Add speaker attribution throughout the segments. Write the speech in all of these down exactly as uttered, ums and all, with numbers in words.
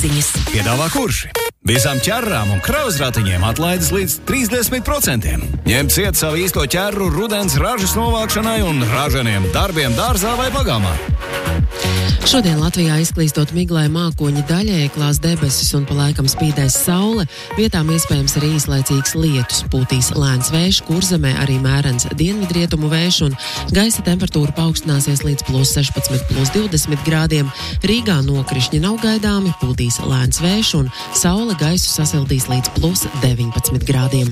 Speaker 1: ziņas.
Speaker 2: Piedāvā Kurši. Visām ķerrām un krauzratiņiem atlaides līdz trīsdesmit procentiem. Ņem ciet savu īsto ķerru rudens ražas novākšanai un ražaniem darbiem dārzā vai pagalmā.
Speaker 3: Šodien Latvijā izklīstot miglai mākoņi daļēji klās debesis un pa laikam spīdēs saule. Vietām iespējams arī īslaicīgs lietus. Pūtīs lēns vējš, Kurzemē arī mērens dienvidrietumu vējš un gaisa temperatūra paaugstināsies līdz plus sešpadsmit, plus divdesmit grādiem. Rīgā nokrišņi nav gaidāmi, pūtīs lēns vējš un saule gaisu sasildīs līdz plus deviņpadsmit grādiem.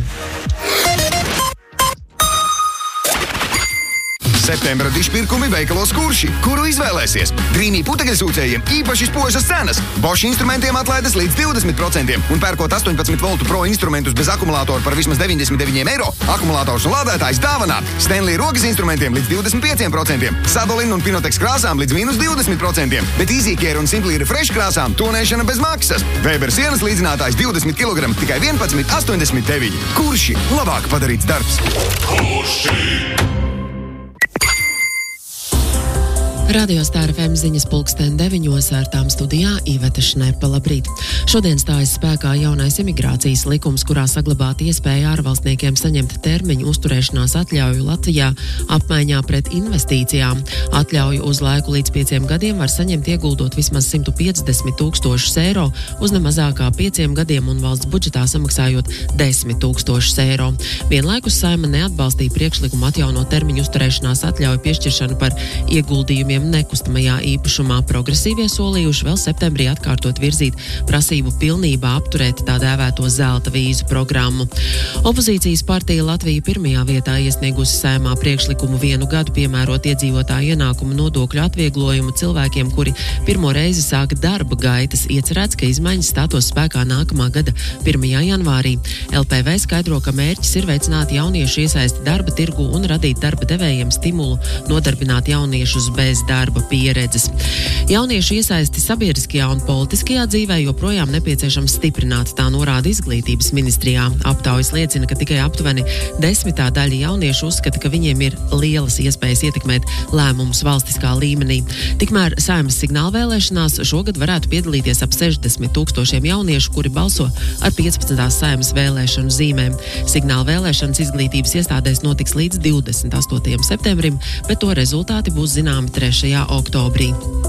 Speaker 4: Septembra dišpirkumi veikalos Kurši, kuru izvēlēsies. Drīmī putekļsūcējiem īpaši spožas cenas. Bosch instrumentiem atlaides līdz divdesmit procentiem un pērkot astoņpadsmit voltu pro instrumentus bez akumulātoru par vismaz deviņdesmit deviņiem eiro, akumulators un lādētājs dāvanā. Stanley rokas instrumentiem līdz divdesmit pieciem procentiem, Sadolin un Pinotex krāsām līdz mīnus divdesmit procentiem, bet Easy Care un Simply Refresh krāsām tonēšana bez maksas. Weber sienas līdzinātājs divdesmit kilogramu tikai vienpadsmit astoņdesmit deviņi. Kurši labāk padarīts darbs. Kurši!
Speaker 3: Radio Star F M ziņas pulksten deviņos ar tām studijā Iveta Šnepa. Labrīt. Šodien stājas spēkā jaunais imigrācijas likums, kurā saglabāt iespēju ārvalstniekiem saņemt termiņu uzturēšanās atļauju Latvijā apmaiņā pret investīcijām. Atļauju uz laiku līdz pieciem gadiem var saņemt ieguldot vismaz simt piecdesmit tūkstošus eiro uz nemazākā pieciem gadiem un valsts budžetā samaksājot desmit tūkstošus eiro. Vienlaikus Saeima neatbalstīja priekšlikumu atjaunot termiņu uzturēšanās atļauju piešķiršanu par ieguldījumiem nekustamajā īpašumā. Progresīvie solījuši vēl septembrī atkārtot virzīt prasību pilnībā apturēt tā dēvēto zelta vīzu programmu. Opozīcijas partija Latvija pirmajā vietā iesniegusi Saeimā priekšlikumu vienu gadu piemērot iedzīvotāju ienākumu nodokļu atvieglojumu cilvēkiem, kuri pirmo reizi sāka darba gaitas. Iecerēts, ka izmaiņas stātos spēkā nākamā gada pirmajā janvārī. L P V skaidro, ka mērķis ir veicināt jauniešu iesaisti darba tirgu un radīt darba devējiem stimulu nodarbināt jauniešus bez darba pieredzes. Jauniešu iesaisti sabiedriskajā un politiskajā dzīvē joprojām nepieciešams stiprināt, tā norāda Izglītības ministrijā. Aptaujas liecina, ka tikai aptuveni desmitā daļa jauniešu uzskata, ka viņiem ir lielas iespējas ietekmēt lēmumus valstiskā līmenī. Tikmēr Saeimas signālvēlēšanās šogad varētu piedalīties ap sešdesmit tūkstošiem jauniešu, kuri balso ar piecpadsmitās Saeimas vēlēšanu zīmēm. Signālvēlēšanas izglītības iestādēs notiks līdz divdesmit astotajam septembrim, bet to rezultāti būs zināmi trešajā oktobrī.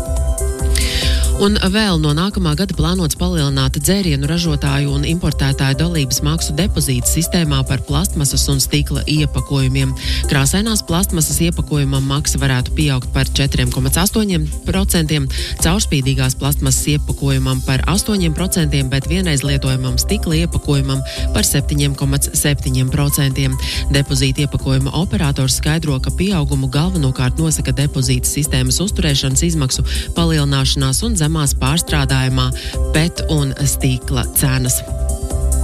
Speaker 3: Un vēl no nākamā gada plānots palielināt dzērienu ražotāju un importētāju dalības maksu depozītu sistēmā par plastmasas un stikla iepakojumiem. Krāsainās plastmasas iepakojumam maksa varētu pieaugt par četri komats astoņi procenti, caurspīdīgās plastmasas iepakojumam par astoņi procenti, bet vienreiz lietojamam stikla iepakojumam par septiņi komats septiņi procenti. Depozītu iepakojuma operators skaidro, ka pieaugumu galvenokārt nosaka depozītu sistēmas uzturēšanas izmaksu palielināšanās un zemās pārstrādājumā P E T un stikla cenas.